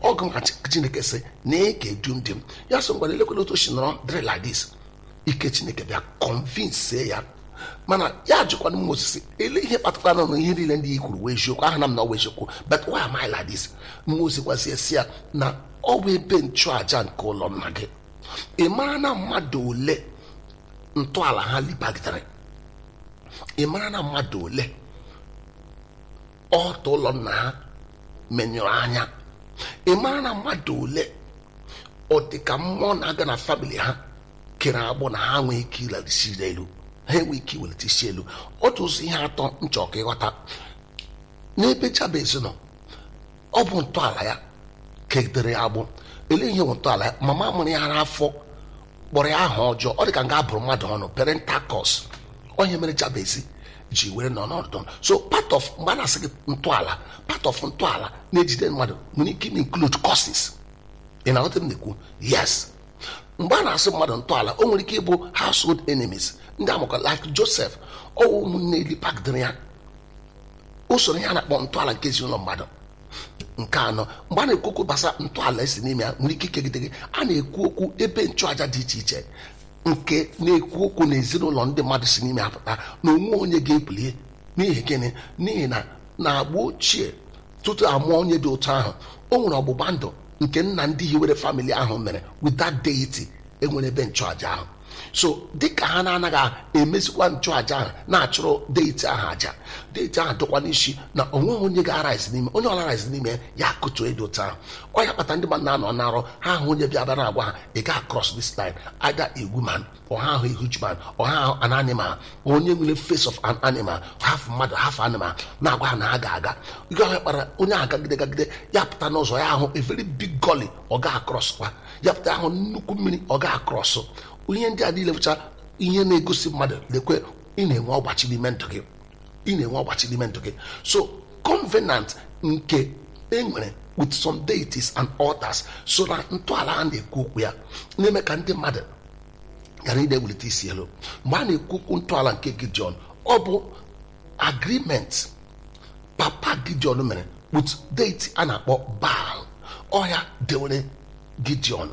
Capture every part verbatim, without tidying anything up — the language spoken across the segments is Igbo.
ọgụ ka Chineke sị na ị ga-edu ndị m. Ya so mgbe elekwere otu si nọrọ dịrị like this, ike Chineke bịa convince ya. Mana ya jụkwana Moses, ele ihe kpatakwana na ihe niile ndị i kwuru wee eziokwu, aha na m na ọ wee eziokwu, but why am I like this? Moses gwasị esi ya na ọ bụ ebe nchụaja nke ụlọ nna gị. Ị mara na mmadụ ole ntọala ha libagidere? Ị mara na mmadụ ole ọtọ ụlọ nna ha menyụrụ anya? Ị mara na mmadụ ole ọ dị ka mmụọ na-aga na famili ha kere agbụ na ha nwee ike ilerisi elu, ha enwe ike iwelite isi elu? Otu ụzọ ihe atọ nchọ ka ịghọta n'ebe Jabez nọ, ọ bụ ntọala ya kedere agbụ. Ele ihe bụ ntọala ya? Mama mụrụ ya n'afọ kpọrọ ya aha ọjọọ, ọ dị ka nga abụrụ mmadụ ọnụ, parental curse. Onye mere Jabez ji were nọ n'ọdụ. So part of mgbe a na-asị gị ntọala, part of ntọala na-ejide mmadụ nwere ike include causes. Ị na-aghọta m na-ekwu? Yes. Mgbe a na-asị mmadụ ntọala, o nwere ike ịbụ household enemies, ndị amụkọ like Joseph, ọwụ ụmụnne elipagidere ya. Usoro ihe a na-akpọ ntọala nke ezinụlọ mmadụ. Nke anọ, mgbe a na-ekwu okwu gbasara ntọala esi n'ime ya nwere ike ikegide gị, a na-ekwu okwu ebe nchụaja dị iche iche nke na-ekwu okwu na ezinụlọ ndị mmadụ si n'ime apụta na onwe onye ga-ebulie. N'ihi gịnị? N'ihi na na agba ochie tutu amụọ onye dị otu ahụ, o nwere ọgbụgba ndụ nke nna ndị hiwere famili ahụ mere with that deity enwere ebe nchụaja ahụ. So dịka ha na-anaghị emezikwa nchụaja ahụ na-achụrụ deity ahụ aja, deity ahụ dọkwa n'isi na onweghị onye ga-araiz n'ime, onye ọla raiz n'ime ya akụtuo edo otu ahụ. Ọ ya kpata ndị mmadụ na-anọ na-arọ ha ahụ onye bịa bịa na-agwa ha, ị ga cross this line, either a woman or ha ahụ a huge man or ha ahụ an animal, onye nwere face of an animal, half mmadụ half animal, na-agwa ha na ha ga-aga. Ị ga kpara onye ahụ gagide gagide ya pụta n'ụzọ ya ahụ a very big gully, ọ ga-across kwa, ya pụta ahụ nnukwu mmiri, ọ ga-across. Ihe ndị a niile bụcha ihe na-egosi mmadụ lekwe ị na-enwe ọgbachi n'ime ndụ gị, ị na-enwe ọgbachi n'ime ndụ gị. So covenant nke enwere with some deities and altars, so na ntọala a na-ekwu okwu ya na-eme ka ndị mmadụ ghara ị na-ewelite isi elu. Mgbe a na-ekwu okwu ntọala nke Gideon, ọ bụ agreement papa Gideon mere with deity a na-akpọ Baal. Ọ ya dewere Gideon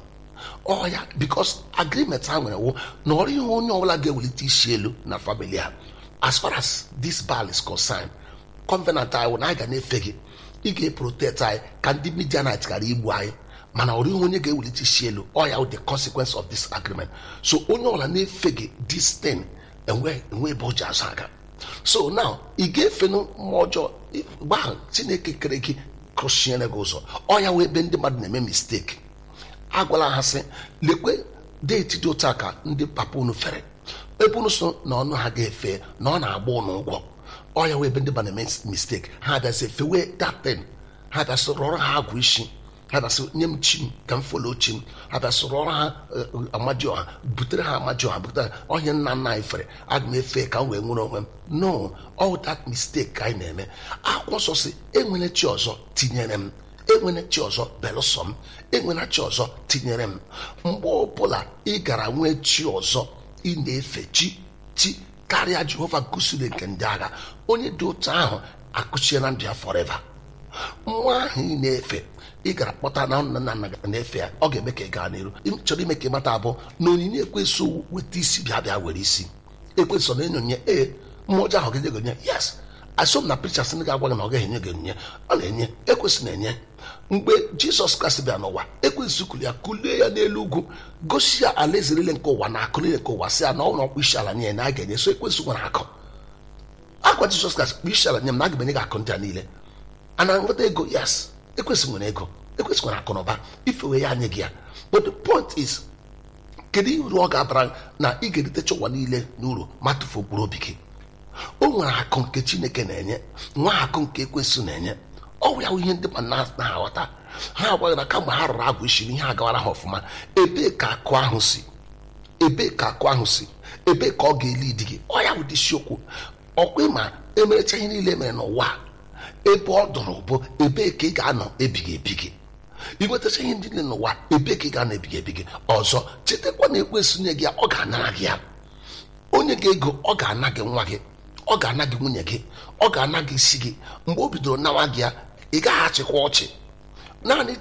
ọ ya because agreement ha nwere wụ na ọrụ ihe onye ọbụla ga-ewelite isi elu na family ha. As far as this Baal is concerned, covenant anyị wụ na anyị ga na-efe gị, ị ga-eprotect anyị ka ndị Midianite ghara igbu anyị, mana ọrụ ihe onye ga-ewelite isi elu. Ọ ya wụ the consequence of this agreement. So onye ọbụla na-efe gị this thing enwe enwe ebe o ji azụ aga. So now ị ga-efe mmụọ ọjọọ mgbe ahụ Chineke kere gị kụchiere gị ụzọ. Ọ ya wụ ebe ndị mmadụ na-eme mistake. Agwala ha sị lekwe deeti dị otu a ka ndị papa unu fere, ebe unu so na ọnụ ha ga-efe na ọ na-agba ụnụ ụgwọ. Ọ ya wee ebe ndị ba na-eme mistake. Ha bịasị fewe datin, ha bịasị rọrọ ha agwụ isi, ha bịasị nye m chi m ka m folo chi m, ha bịasị rọrọ ha amadioha, butere ha amadioha, butere onye nna nna anyị fere, aga m efe ka m wee nwere onwe m. No, all that mistake ka anyị na-eme. Akwụkwọ nsọ sị enwere chi ọzọ tinyere m, enwere chi ọzọ belụsọ m, enwere chi ọzọ tinyere m. Mgbe ọbụla ị gara nwee chi ọzọ ị na-efe chi chi karịa Jehova gosiri nke ndị agha, onye dị otu ahụ akụchiela ndụ ya forever. Nwa ahụ ị na-efe ị gara kpọta na nna nna nna na-efe ya, ọ ga-eme ka ị gaa n'iru. Chọrọ ime ka ị mata abụ na onyinye ekwesu weta isi bịa bịa were isi, ekweso na enyonye ee mmụọ ọjọọ ahụ ga-enye gị onye. Yes, asọm na preachers ndị ga-agwa gị na ọ gaghị enye gị onyinye, ọ na-enye, ekwesị na-enye. Mgbe Jizọs Kraịst bịa n'ụwa, ekwesị kụrụ ya kulie ya n'elu ugwu, gosi ya alaeze niile nke ụwa na akụ niile nke ụwa, sị ya na ọ na ọkpụ isi ala nye na a ga-enye. So ekwesị nwere akụ. Agwa Jizọs Kraịst kpụ isi ala nye m na aga m enye gị akụ ndị a niile. A na-enweta ego? Yes, ekwesị nwere ego, ekwesị nwere akụ na ụba, ifewe ya anye gị ya. But the point is, kedu uru ọ ga-abara na ị ga-eritecha ụwa niile n'uru ma tụfuo mkpụrụ obi gị? O nwere akụ nke Chineke na-enye, nwa akụ nke ekwesị na-enye. Ọ ya ihe ndị mmadụ na-aghọta. Ha agwaghị na kamgbe ha rụrụ agwụ isi ihe agawara ha ọfụma. Ebee ka akụ ahụ si? Ebee ka akụ ahụ si? Ebee ka ọ ga-eli di gị? Ọ ya bụ isiokwu. Ọkwa ma emerecha ihe niile mere n'ụwa, ebe ọ dụrụ bụ ebee ka ị ga-anọ ebighị ebi gị. Inwetacha ihe ndị niile n'ụwa, ebee ka ị ga-anọ ebighị ebi gị. Ọzọ chetakwa na ekwesị nye gị ya, ọ ga-anara gị ya. Onye ga-ego, ọ ga-ana gị nwa gị, ọ ga-ana gị nwunye gị, ọ ga-ana gị isi gị. Mgbe o bidoro nawa gị ya, ị gaghị achịkwa ọchị. Naanị